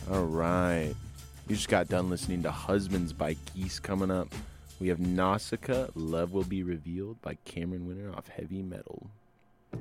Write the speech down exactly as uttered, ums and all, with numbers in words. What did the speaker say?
All right. You just got done listening to Husbands by Geese. Coming up, we have Nausicaa, Love Will Be Revealed by Cameron Winter off Heavy Metal.